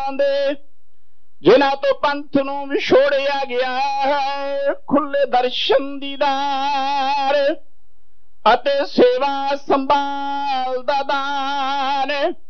दे जिन्हां तो पंथ नूं विछोड़िया गया है। खुले दर्शन दीदार अते सेवा संभाल दा दान